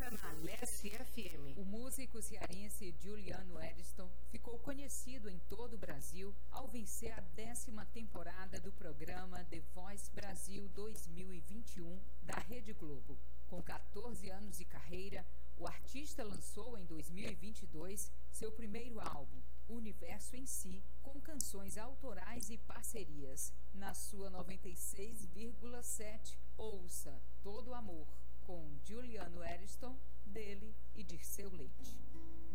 agora na Leste FM. O músico cearense Juliano Eriston ficou conhecido em todo o Brasil ao vencer a 10ª temporada do programa The Voice Brasil 2021 da Rede Globo. Com 14 anos de carreira, o artista lançou em 2022 seu primeiro álbum, Universo em Si, com canções autorais e parcerias. Na sua 96,7, ouça Todo Amor, com Juliano Eriston, dele e Dirceu Leite.